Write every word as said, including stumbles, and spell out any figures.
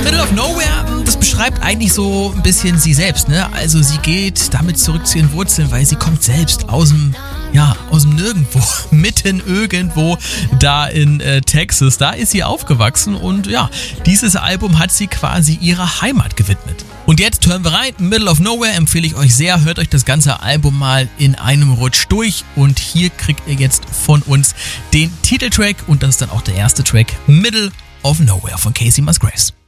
Middle of Nowhere, das beschreibt eigentlich so ein bisschen sie selbst, ne? Also sie geht damit zurück zu ihren Wurzeln, weil sie kommt selbst aus dem, ja, aus dem Nirgendwo, mitten irgendwo da in äh, Texas. Da ist sie aufgewachsen und ja, dieses Album hat sie quasi ihrer Heimat gewidmet. Und jetzt hören wir rein. Middle of Nowhere empfehle ich euch sehr. Hört euch das ganze Album mal in einem Rutsch durch. Und hier kriegt ihr jetzt von uns den Titeltrack. Und das ist dann auch der erste Track. Middle of Nowhere von Kacey Musgraves.